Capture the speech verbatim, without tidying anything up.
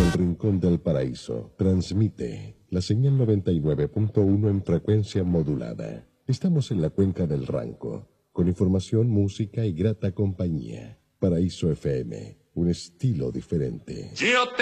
el rincón del paraíso. Transmite la señal noventa y nueve punto uno en frecuencia modulada. Estamos en la cuenca del Ranco, con información, música y grata compañía. Paraíso F M, un estilo diferente. Yo te